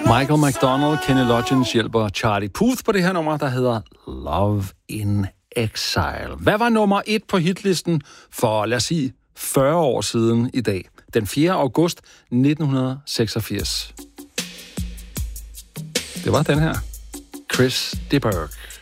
Michael McDonald, Kenny Loggins hjælper Charlie Puth på det her nummer, der hedder Love in Exile. Hvad var nummer 1 på hitlisten for, lad os sige, 40 år siden i dag? Den 4. august 1986. Det var den her. Chris de Burgh.